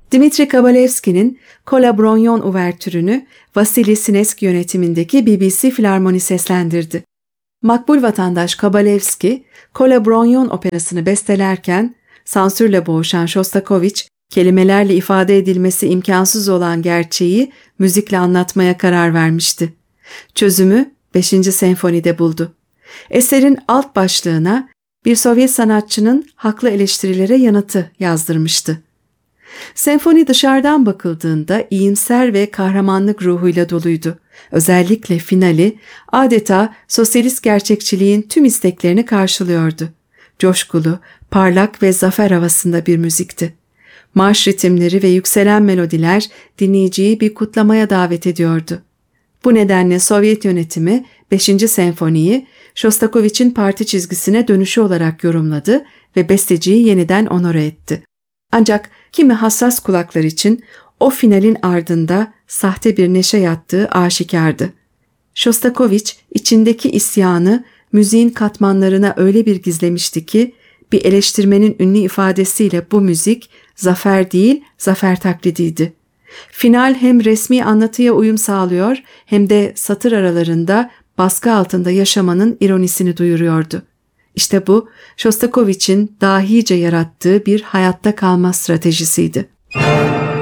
Dmitri Kabalevski'nin Kolabronyon uvertürünü Vasily Sinesk yönetimindeki BBC Filarmoni seslendirdi. Makbul vatandaş Kabalevski, Kolabronyon operasını bestelerken sansürle boğuşan Shostakovich, kelimelerle ifade edilmesi imkansız olan gerçeği müzikle anlatmaya karar vermişti. Çözümü 5. senfonide buldu. Eserin alt başlığına bir Sovyet sanatçının haklı eleştirilere yanıtı yazdırmıştı. Senfoni dışarıdan bakıldığında iyimser ve kahramanlık ruhuyla doluydu. Özellikle finali adeta sosyalist gerçekçiliğin tüm isteklerini karşılıyordu. Coşkulu, parlak ve zafer havasında bir müzikti. Marş ritimleri ve yükselen melodiler dinleyiciyi bir kutlamaya davet ediyordu. Bu nedenle Sovyet yönetimi 5. senfoniyi Shostakovich'in parti çizgisine dönüşü olarak yorumladı ve besteciyi yeniden onore etti. Ancak kimi hassas kulaklar için o finalin ardında sahte bir neşe yattığı aşikardı. Shostakovich içindeki isyanı müziğin katmanlarına öyle bir gizlemişti ki bir eleştirmenin ünlü ifadesiyle bu müzik zafer değil, zafer taklidiydi. Final hem resmi anlatıya uyum sağlıyor hem de satır aralarında baskı altında yaşamanın ironisini duyuruyordu. İşte bu Shostakovich'in dahice yarattığı bir hayatta kalma stratejisiydi.